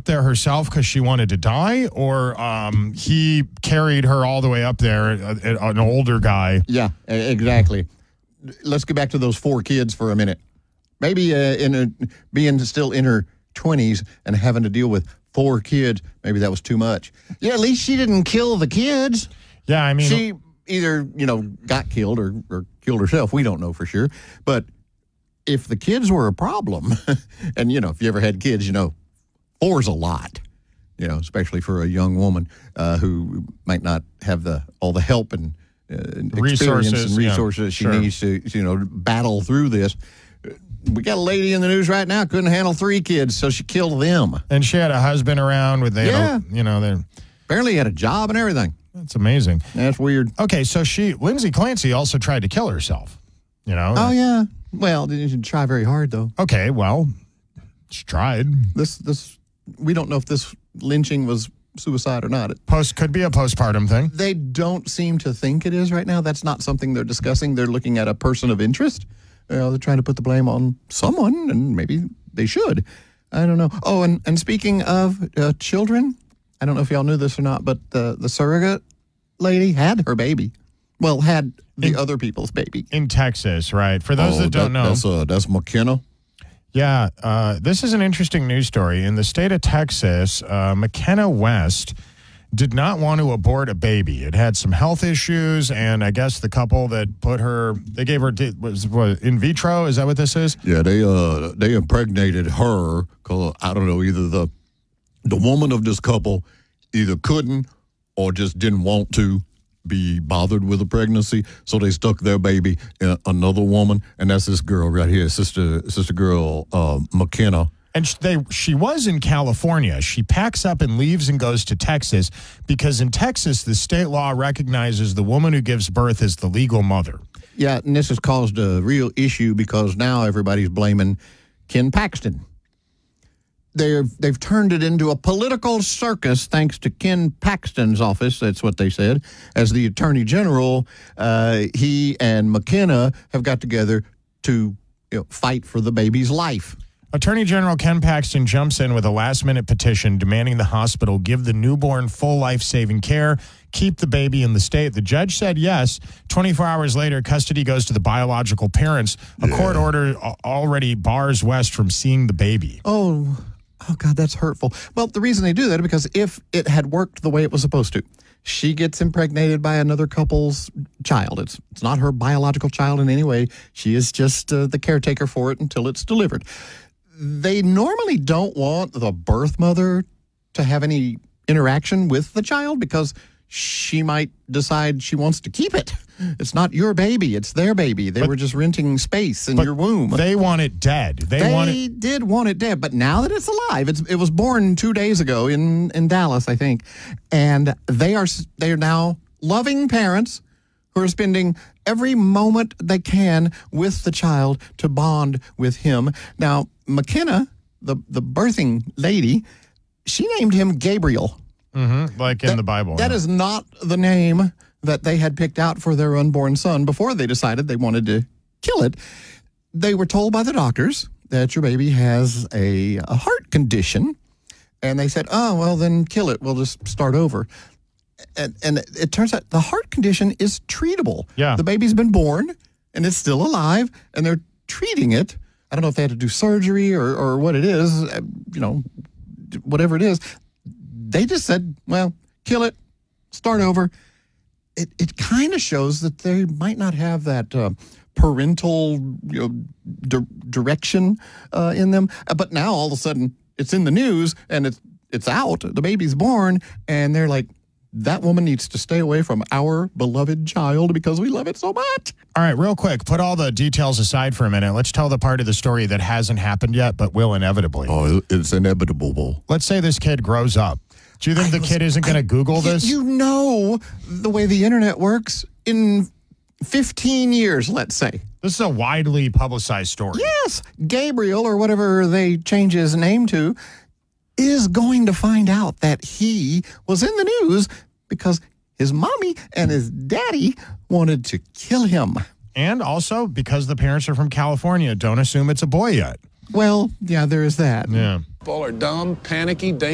there herself because she wanted to die, or he carried her all the way up there, an older guy. Yeah, exactly. Let's get back to those 4 kids for a minute. Maybe being still in her 20s and having to deal with 4 kids, maybe that was too much. Yeah, at least she didn't kill the kids. Yeah, I mean, she either, got killed or killed herself. We don't know for sure. But if the kids were a problem, and, if you ever had kids, 4's a lot, especially for a young woman who might not have all the help and experience and resources she needs to, battle through this. We got a lady in the news right now couldn't handle 3 kids, so she killed them. And she had a husband around with, they apparently had a job and everything. That's amazing. That's weird. Okay, so Lindsay Clancy also tried to kill herself, Oh, yeah. Well, didn't try very hard, though. Okay, well, she tried. We don't know if this lynching was suicide or not. Could be a postpartum thing. They don't seem to think it is right now. That's not something they're discussing. They're looking at a person of interest. They're trying to put the blame on someone, and maybe they should. I don't know. Oh, and speaking of children, I don't know if y'all knew this or not, but the surrogate lady had her baby. Well, had the other people's baby. In Texas, right? For those that don't know. That's McKenna. Yeah, this is an interesting news story. In the state of Texas, McKenna West did not want to abort a baby. It had some health issues, and I guess the couple that gave her was in vitro. Is that what this is? Yeah, they impregnated her because I don't know, either the woman of this couple either couldn't or just didn't want to be bothered with a pregnancy, so they stuck their baby in another woman, and that's this girl right here, sister girl McKenna. And she was in California. She packs up and leaves and goes to Texas because in Texas, the state law recognizes the woman who gives birth as the legal mother. Yeah, and this has caused a real issue because now everybody's blaming Ken Paxton. They've turned it into a political circus thanks to Ken Paxton's office, that's what they said. As the Attorney General, he and McKenna have got together to fight for the baby's life. Attorney General Ken Paxton jumps in with a last-minute petition demanding the hospital give the newborn full life-saving care, keep the baby in the state. The judge said yes. 24 hours later, custody goes to the biological parents. A court order already bars West from seeing the baby. Oh, God, that's hurtful. Well, the reason they do that is because if it had worked the way it was supposed to, she gets impregnated by another couple's child. It's not her biological child in any way. She is just the caretaker for it until it's delivered. They normally don't want the birth mother to have any interaction with the child because she might decide she wants to keep it. It's not your baby. It's their baby. They were just renting space in your womb. They want it dead. They did want it dead, but now that it's alive, it was born 2 days ago in Dallas, I think, and they are now loving parents who are spending every moment they can with the child to bond with him. Now, McKenna, the birthing lady, she named him Gabriel. Mm-hmm, like in the Bible. That is not the name that they had picked out for their unborn son before they decided they wanted to kill it. They were told by the doctors that your baby has a heart condition, and they said, oh, well, then kill it. We'll just start over. And it turns out the heart condition is treatable. Yeah. The baby's been born, and it's still alive, and they're treating it. I don't know if they had to do surgery or what it is, whatever it is. They just said, well, kill it, start over. It kind of shows that they might not have that parental direction in them. But now all of a sudden it's in the news and it's out. The baby's born, and they're like, that woman needs to stay away from our beloved child because we love it so much. All right, real quick, put all the details aside for a minute. Let's tell the part of the story that hasn't happened yet but will inevitably. Oh, it's inevitable. Let's say this kid grows up. Do you think the kid isn't going to Google this? You know the way the internet works. In 15 years, let's say. This is a widely publicized story. Yes. Gabriel, or whatever they change his name to, is going to find out that he was in the news because his mommy and his daddy wanted to kill him. And also because the parents are from California. Don't assume it's a boy yet. Well, yeah, there is that. Yeah. People are dumb, panicky, dangerous.